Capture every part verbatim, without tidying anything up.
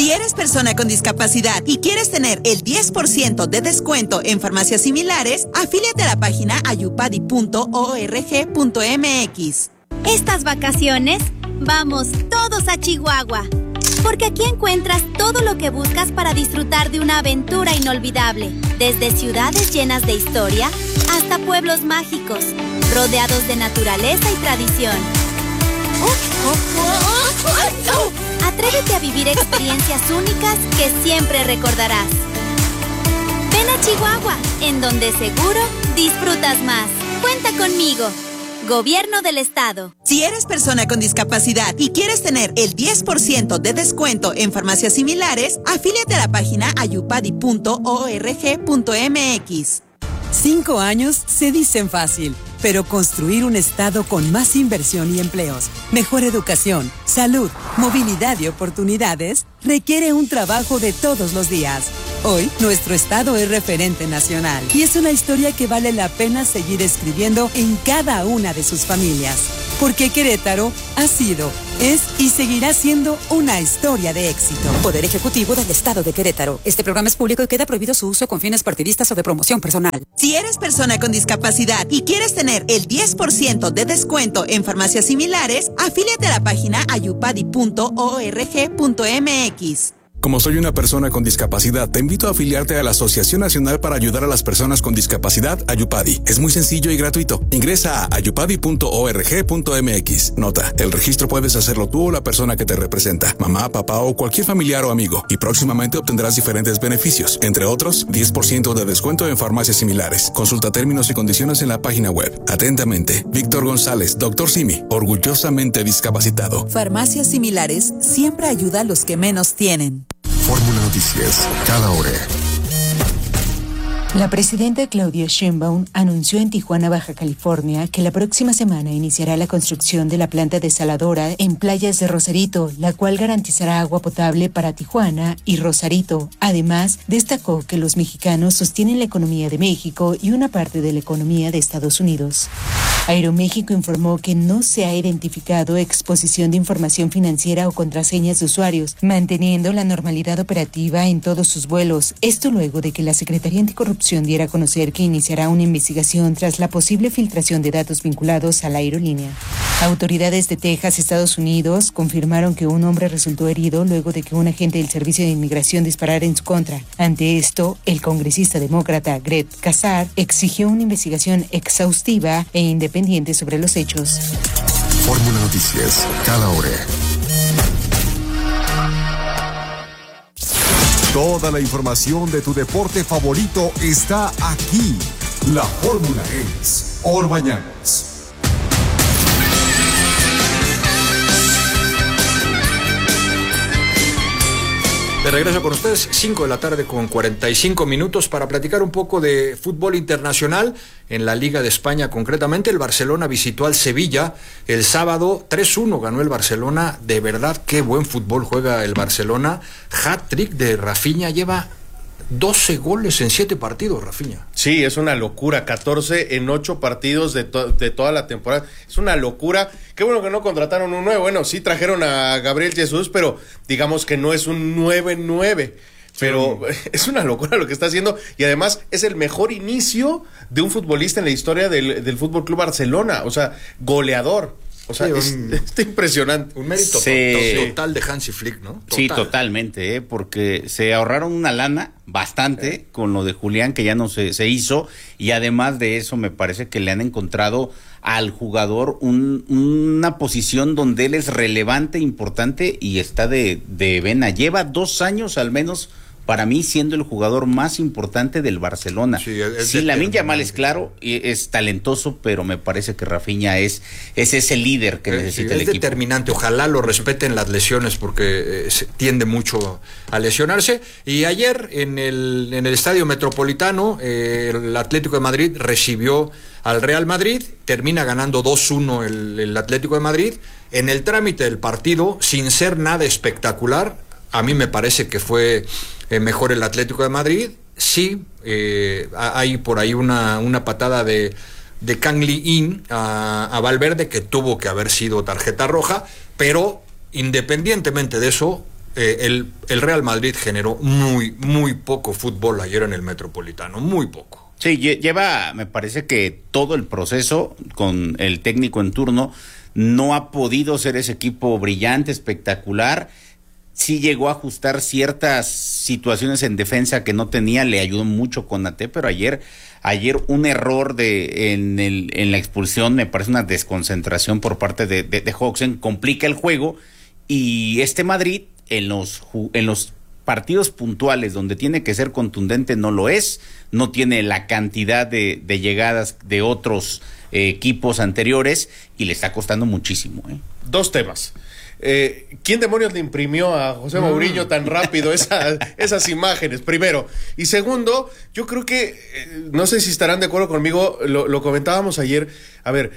Si eres persona con discapacidad y quieres tener el diez por ciento de descuento en farmacias similares, afíliate a la página ayupadi punto org punto mx. Estas vacaciones, vamos todos a Chihuahua, porque aquí encuentras todo lo que buscas para disfrutar de una aventura inolvidable, desde ciudades llenas de historia hasta pueblos mágicos, rodeados de naturaleza y tradición. Atrévete a vivir experiencias únicas que siempre recordarás. Ven a Chihuahua, en donde seguro disfrutas más. Cuenta conmigo. Gobierno del Estado. Si eres persona con discapacidad y quieres tener el diez por ciento de descuento en farmacias similares, afíliate a la página ayupadi punto org punto mx. Cinco años se dicen fácil, pero construir un estado con más inversión y empleos, mejor educación, salud, movilidad y oportunidades requiere un trabajo de todos los días. Hoy, nuestro estado es referente nacional y es una historia que vale la pena seguir escribiendo en cada una de sus familias. Porque Querétaro ha sido, es y seguirá siendo una historia de éxito. Poder Ejecutivo del Estado de Querétaro. Este programa es público y queda prohibido su uso con fines partidistas o de promoción personal. Si eres persona con discapacidad y quieres tener el diez por ciento de descuento en farmacias similares, afíliate a la página ayupadi punto org punto mx. Como soy una persona con discapacidad, te invito a afiliarte a la Asociación Nacional para Ayudar a las Personas con Discapacidad, Ayupadi. Es muy sencillo y gratuito. Ingresa a ayupadi punto org punto mx. Nota, el registro puedes hacerlo tú o la persona que te representa, mamá, papá o cualquier familiar o amigo, y próximamente obtendrás diferentes beneficios, entre otros, diez por ciento de descuento en farmacias similares. Consulta términos y condiciones en la página web. Atentamente, Víctor González, doctor Simi, orgullosamente discapacitado. Farmacias similares siempre ayuda a los que menos tienen. Fórmula Noticias, cada hora. La presidenta Claudia Sheinbaum anunció en Tijuana, Baja California, que la próxima semana iniciará la construcción de la planta desaladora en playas de Rosarito, la cual garantizará agua potable para Tijuana y Rosarito. Además, destacó que los mexicanos sostienen la economía de México y una parte de la economía de Estados Unidos. Aeroméxico informó que no se ha identificado exposición de información financiera o contraseñas de usuarios, manteniendo la normalidad operativa en todos sus vuelos. Esto luego de que la Secretaría Anticorrupción diera a conocer que iniciará una investigación tras la posible filtración de datos vinculados a la aerolínea. Autoridades de Texas, Estados Unidos, confirmaron que un hombre resultó herido luego de que un agente del Servicio de Inmigración disparara en su contra. Ante esto, el congresista demócrata Greg Casar exigió una investigación exhaustiva e independiente sobre los hechos. Fórmula Noticias, cada hora. Toda la información de tu deporte favorito está aquí. La fórmula es Orbañanos. De regreso con ustedes, cinco de la tarde con cuarenta y cinco minutos para platicar un poco de fútbol internacional. En la Liga de España concretamente, el Barcelona visitó al Sevilla el sábado, tres uno ganó el Barcelona. De verdad, qué buen fútbol juega el Barcelona. Hat-trick de Rafinha, lleva doce goles en siete partidos, Rafinha. Sí, es una locura, catorce en ocho partidos de, to- de toda la temporada. Es una locura. Qué bueno que no contrataron un nueve. Bueno, sí trajeron a Gabriel Jesús, pero digamos que no es un nueve nueve. Pero sí, es una locura lo que está haciendo. Y además es el mejor inicio de un futbolista en la historia del, del Fútbol Club Barcelona. O sea, goleador. O sea, sí, es, un, es impresionante. Un mérito sí. total, total de Hansi Flick, ¿no? Total. Sí, totalmente, ¿eh? Porque se ahorraron una lana bastante ¿Eh? con lo de Julián, que ya no se, se hizo, y además de eso me parece que le han encontrado al jugador un, una posición donde él es relevante, importante, y está de, de vena. Lleva dos años al menos, para mí, siendo el jugador más importante del Barcelona. Sí, es sí Lamine Yamal es claro, es talentoso, pero me parece que Rafinha es, es ese líder que eh, necesita sí, el es equipo. Es determinante, ojalá lo respeten las lesiones, porque eh, se tiende mucho a lesionarse. Y ayer, en el, en el Estadio Metropolitano, eh, el Atlético de Madrid recibió al Real Madrid, termina ganando dos uno el, el Atlético de Madrid. En el trámite del partido, sin ser nada espectacular, a mí me parece que fue eh, mejor el Atlético de Madrid. Sí, eh, hay por ahí una, una patada de, de Kang Lee-in a, a Valverde que tuvo que haber sido tarjeta roja, pero independientemente de eso, eh, el, el Real Madrid generó muy, muy poco fútbol ayer en el Metropolitano, muy poco. Sí, lleva, me parece que todo el proceso con el técnico en turno no ha podido ser ese equipo brillante, espectacular. Sí llegó a ajustar ciertas situaciones en defensa que no tenía, le ayudó mucho Konaté, pero ayer, ayer un error de en el en la expulsión, me parece una desconcentración por parte de, de, de Hodgson, complica el juego, y este Madrid en los en los partidos puntuales donde tiene que ser contundente no lo es, no tiene la cantidad de, de llegadas de otros eh, equipos anteriores, y le está costando muchísimo. ¿eh? Dos temas. Eh, ¿Quién demonios le imprimió a José Mourinho tan rápido esa, esas imágenes? Primero. Y segundo, yo creo que, eh, no sé si estarán de acuerdo conmigo, lo, lo comentábamos ayer. A ver,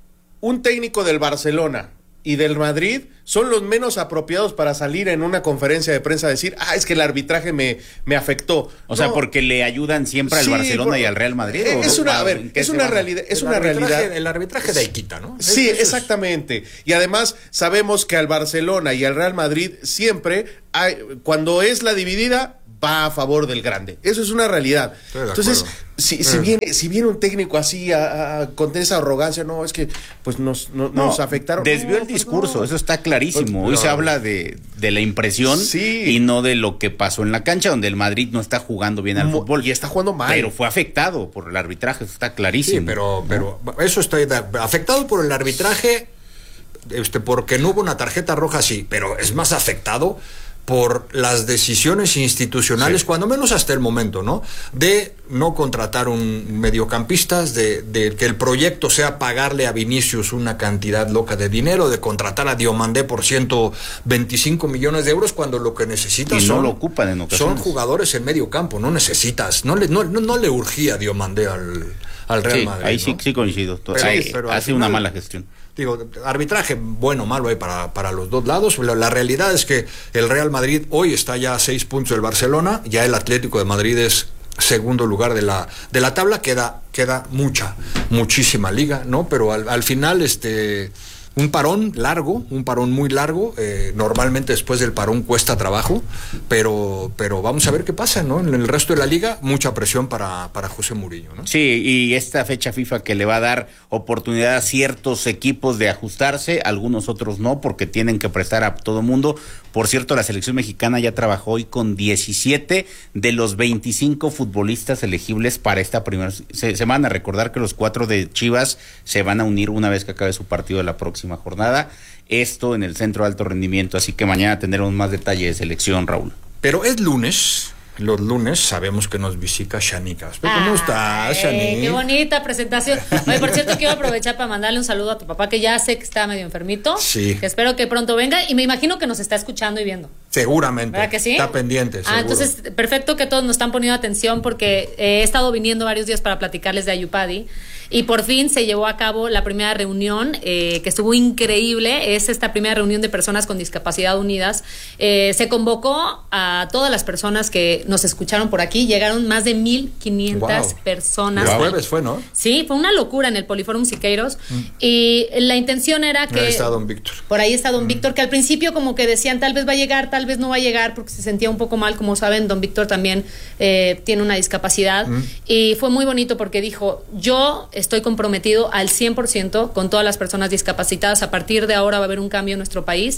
un técnico del Barcelona y del Madrid son los menos apropiados para salir en una conferencia de prensa a decir, ah, es que el arbitraje me, me afectó. O no. sea, porque le ayudan siempre al sí, Barcelona por, y al Real Madrid. Es ¿o una, a ver, es una realidad, es el una realidad. El arbitraje de Iquita, ¿no? Sí, es, exactamente. Es... Y además sabemos que al Barcelona y al Real Madrid siempre, hay, cuando es la dividida, va a favor del grande. Eso es una realidad. Entonces, si, si, viene, si viene un técnico así a, a, con esa arrogancia, no, es que pues nos, no, no, nos afectaron. Desvió no, el discurso, pues no. Eso está clarísimo. Hoy no. se habla de, de la impresión sí. y no de lo que pasó en la cancha, donde el Madrid no está jugando bien al no, fútbol. Y está jugando mal. Pero fue afectado por el arbitraje, eso está clarísimo. Sí, pero, pero eso estoy de, afectado por el arbitraje, este, porque no hubo una tarjeta roja, sí, pero es más afectado por las decisiones institucionales, sí. cuando menos hasta el momento, ¿no? De no contratar un mediocampistas, de, de que el proyecto sea pagarle a Vinicius una cantidad loca de dinero, de contratar a Diomandé por ciento veinticinco millones de euros, cuando lo que necesitas y son, no lo ocupan en ocasiones. Son jugadores en medio campo, no necesitas, no le, no, no, no le urgía Diomandé al, al Real sí, Madrid. Ahí ¿no? sí, sí coincido. Pero, ahí, pero hace final, una mala gestión. Digo, arbitraje bueno o malo hay para, para los dos lados. La, la realidad es que el Real Madrid hoy está ya a seis puntos del Barcelona, ya el Atlético de Madrid es segundo lugar de la de la tabla, queda queda mucha, muchísima liga, ¿no? Pero al, al final, este un parón largo, un parón muy largo, eh, normalmente después del parón cuesta trabajo, pero pero vamos a ver qué pasa, ¿no? En el resto de la liga, mucha presión para, para José Mourinho, ¿no? Sí, y esta fecha FIFA que le va a dar oportunidad a ciertos equipos de ajustarse, algunos otros no, porque tienen que prestar a todo mundo. Por cierto, la selección mexicana ya trabajó hoy con diecisiete de los veinticinco futbolistas elegibles para esta primera se, se van a recordar que los cuatro de Chivas se van a unir una vez que acabe su partido de la próxima jornada. Esto en el Centro de Alto Rendimiento, así que mañana tendremos más detalles de selección, Raúl. Pero es lunes. Los lunes sabemos que nos visita Shanika. ¿Cómo estás, Shani? Qué bonita presentación. Oye, por cierto, quiero aprovechar para mandarle un saludo a tu papá, que ya sé que está medio enfermito. Sí. Que espero que pronto venga, y me imagino que nos está escuchando y viendo. Seguramente. ¿Verdad que sí? Está pendiente, seguro. Ah, entonces, perfecto que todos nos están poniendo atención, porque eh, he estado viniendo varios días para platicarles de Ayupadi. Y por fin se llevó a cabo la primera reunión, eh, que estuvo increíble. Es esta primera reunión de personas con discapacidad unidas. Eh, se convocó a todas las personas que nos escucharon por aquí. Llegaron más de mil quinientas wow. personas. El jueves fue, ¿no? Sí, fue una locura en el Poliforum Siqueiros. Mm. Y la intención era que... Ahí está don Víctor. Por ahí está don mm. Víctor, que al principio como que decían tal vez va a llegar, tal vez no va a llegar, porque se sentía un poco mal. Como saben, don Víctor también eh, tiene una discapacidad. Mm. Y fue muy bonito porque dijo, yo estoy comprometido al cien por ciento con todas las personas discapacitadas. A partir de ahora va a haber un cambio en nuestro país.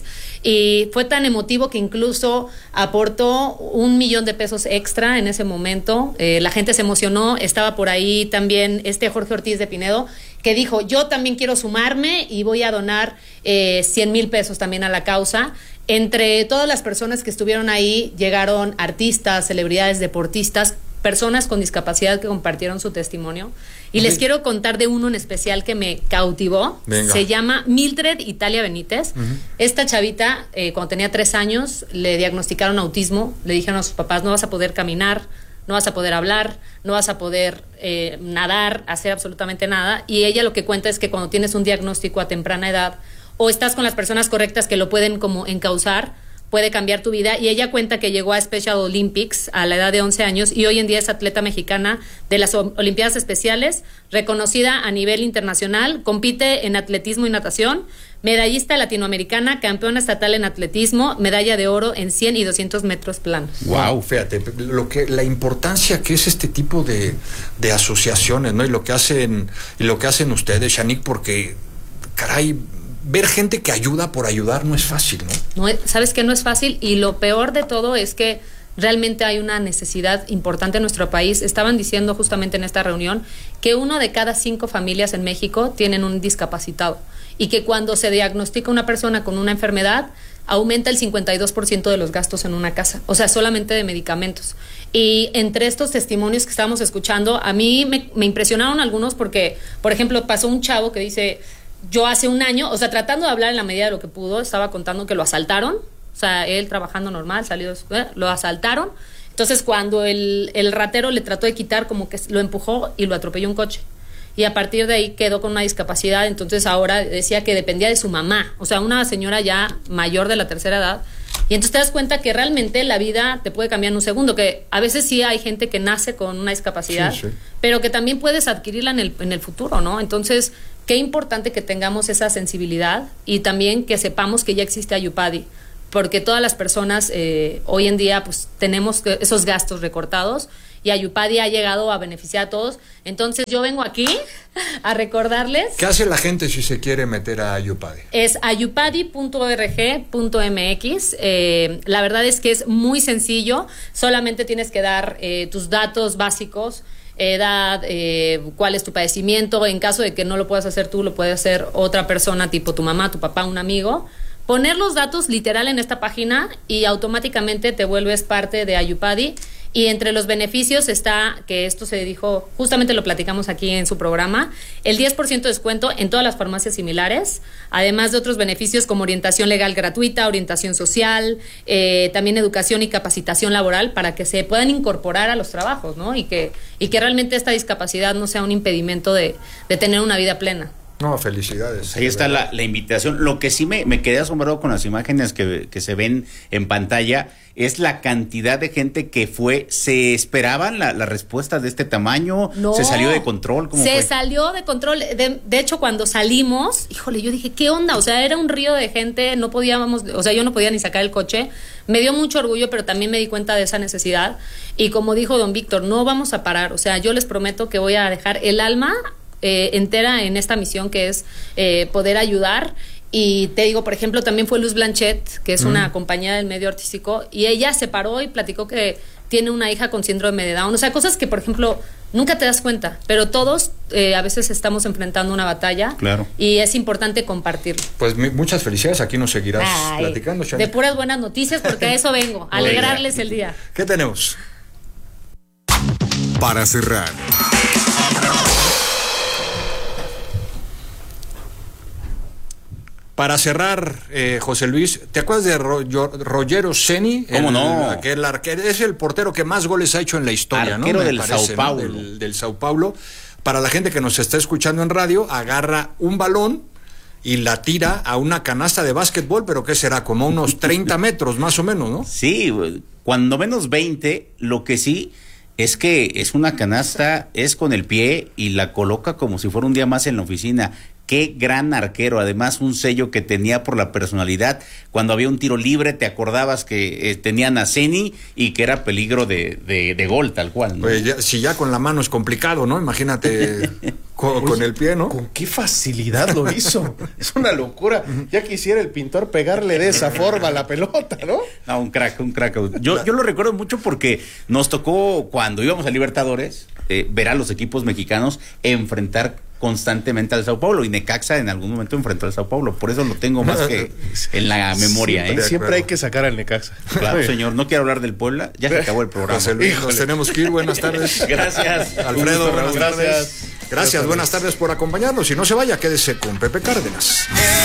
Y fue tan emotivo que incluso aportó un millón de pesos extra en ese momento. Eh, la gente se emocionó. Estaba por ahí también este Jorge Ortiz de Pinedo, que dijo, yo también quiero sumarme y voy a donar eh, cien mil pesos también a la causa. Entre todas las personas que estuvieron ahí, llegaron artistas, celebridades, deportistas, personas con discapacidad que compartieron su testimonio. Y les quiero contar de uno en especial que me cautivó. Venga. Se llama Mildred Italia Benítez. Uh-huh. Esta chavita, eh, cuando tenía tres años, le diagnosticaron autismo. Le dijeron a sus papás, no vas a poder caminar, no vas a poder hablar, no vas a poder eh, nadar, hacer absolutamente nada. Y ella lo que cuenta es que cuando tienes un diagnóstico a temprana edad, o estás con las personas correctas que lo pueden como encauzar, puede cambiar tu vida. Y ella cuenta que llegó a Special Olympics a la edad de once años y hoy en día es atleta mexicana de las Olimpiadas Especiales, reconocida a nivel internacional, compite en atletismo y natación, medallista latinoamericana, campeona estatal en atletismo, medalla de oro en cien y doscientos metros planos. Wow, fíjate, lo que, la importancia que es este tipo de, de asociaciones, ¿no? Y lo que hacen, y lo que hacen ustedes, Shanique, porque, caray, ver gente que ayuda por ayudar no es fácil, ¿no? No, sabes que no es fácil, y lo peor de todo es que realmente hay una necesidad importante en nuestro país. Estaban diciendo justamente en esta reunión que uno de cada cinco familias en México tienen un discapacitado, y que cuando se diagnostica una persona con una enfermedad, aumenta el cincuenta y dos por ciento de los gastos en una casa, o sea, solamente de medicamentos. Y entre estos testimonios que estábamos escuchando, a mí me, me impresionaron algunos porque, por ejemplo, pasó un chavo que dice, yo hace un año, o sea, tratando de hablar en la medida de lo que pudo, estaba contando que lo asaltaron. O sea, él trabajando normal, salió, eh, lo asaltaron. Entonces, cuando el, el ratero le trató de quitar, como que lo empujó y lo atropelló un coche. Y a partir de ahí quedó con una discapacidad. Entonces, ahora decía que dependía de su mamá. O sea, una señora ya mayor de la tercera edad. Y entonces te das cuenta que realmente la vida te puede cambiar en un segundo. Que a veces sí hay gente que nace con una discapacidad, sí, sí. pero que también puedes adquirirla en el, en el futuro, ¿no? Entonces, qué importante que tengamos esa sensibilidad y también que sepamos que ya existe Ayupadi. Porque todas las personas eh, hoy en día pues tenemos esos gastos recortados, y Ayupadi ha llegado a beneficiar a todos. Entonces yo vengo aquí a recordarles. ¿Qué hace la gente si se quiere meter a Ayupadi? Es ayupadi punto org punto mx. Eh, la verdad es que es muy sencillo, solamente tienes que dar eh, tus datos básicos, edad, eh, cuál es tu padecimiento. En caso de que no lo puedas hacer tú, lo puede hacer otra persona, tipo tu mamá, tu papá, un amigo. Poner los datos literal en esta página y automáticamente te vuelves parte de Ayupadi. Y entre los beneficios está, que esto se dijo, justamente lo platicamos aquí en su programa, el diez por ciento de descuento en todas las farmacias similares, además de otros beneficios como orientación legal gratuita, orientación social, eh, también educación y capacitación laboral para que se puedan incorporar a los trabajos, ¿no? Y que, y que realmente esta discapacidad no sea un impedimento de, de tener una vida plena. No, felicidades. Ahí está la, la invitación. Lo que sí me, me quedé asombrado con las imágenes que, que se ven en pantalla es la cantidad de gente que fue. ¿Se esperaban la, la respuesta de este tamaño? No, ¿Se salió de control? ¿Cómo se fue? salió de control. De, de hecho, cuando salimos, híjole, yo dije, ¿qué onda? O sea, era un río de gente, no podíamos, o sea, yo no podía ni sacar el coche. Me dio mucho orgullo, pero también me di cuenta de esa necesidad. Y como dijo don Víctor, no vamos a parar. O sea, yo les prometo que voy a dejar el alma Eh, entera en esta misión que es eh, poder ayudar. Y te digo, por ejemplo, también fue Luz Blanchet, que es mm. una compañera del medio artístico, y ella se paró y platicó que tiene una hija con síndrome de Down. O sea, cosas que, por ejemplo, nunca te das cuenta, pero todos eh, a veces estamos enfrentando una batalla. Claro. Y es importante compartirlo. Pues mi, muchas felicidades, aquí nos seguirás Ay, platicando, Shanique. De puras buenas noticias, porque a eso vengo, a alegrarles el día. ¿Qué tenemos? Para cerrar, Para cerrar, eh, José Luis, ¿te acuerdas de Ro Rogero Ceni? ¿Cómo el, no? Aquel arquero, es el portero que más goles ha hecho en la historia, arquero ¿no? del parece, Sao Paulo. ¿no? Del, del Sao Paulo. Para la gente que nos está escuchando en radio, agarra un balón y la tira a una canasta de básquetbol, pero ¿qué será? Como unos treinta metros más o menos, ¿no? Sí, cuando menos veinte, lo que sí es que es una canasta, es con el pie y la coloca como si fuera un día más en la oficina. Qué gran arquero, además un sello que tenía por la personalidad. Cuando había un tiro libre te acordabas que eh, tenían a Ceni y que era peligro de, de, de gol, tal cual, ¿no? Pues ya, si ya con la mano es complicado, ¿no? Imagínate con, con el pie, ¿no? Con qué facilidad lo hizo. Es una locura. Ya quisiera el pintor pegarle de esa forma a la pelota, ¿no? No, un crack, un crack. Yo, yo lo recuerdo mucho porque nos tocó cuando íbamos a Libertadores eh, ver a los equipos mexicanos enfrentar constantemente al Sao Paulo, y Necaxa en algún momento enfrentó al Sao Paulo, por eso lo tengo más que en la memoria. Siempre, ¿eh? siempre hay que sacar al Necaxa. Claro, señor, no quiero hablar del Puebla, ya se acabó el programa. José Luis, nos tenemos que ir, buenas tardes. Gracias. Alfredo, gusto, buenas gracias. tardes. Gracias, buenas tardes por acompañarnos, y no se vaya, quédese con Pepe Cárdenas.